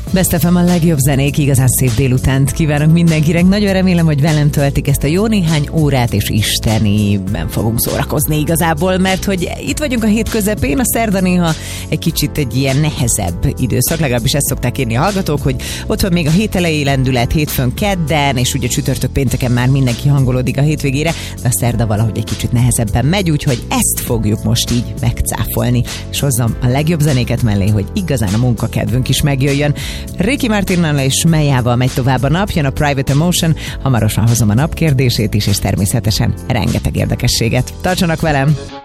Best FM, a legjobb zenék, igazán szép délutánt kívánok mindenkinek. Nagyon remélem, hogy velem töltik ezt a jó néhány órát, és isteniben fogunk szórakozni igazából, mert hogy itt vagyunk a hét közepén, a szerda néha egy kicsit egy ilyen nehezebb időszak, legalábbis ezt szokták írni a hallgatók, hogy ott van még a hét elejé lendület, hétfőn, kedden, és ugye csütörtök, pénteken már mindenki hangolódik a hétvégére, de a szerda valahogy egy kicsit nehezebben megy, úgyhogy ezt fogjuk most így megcáfolni, és hozzam a legjobb zenéket mellé, hogy igazán a munkakedvünk is megjöjjön. Ricky Martinnal és Mejával megy tovább a nap, jön a Private Emotion, hamarosan hozom a nap kérdését is, és természetesen rengeteg érdekességet. Tartsanak velem!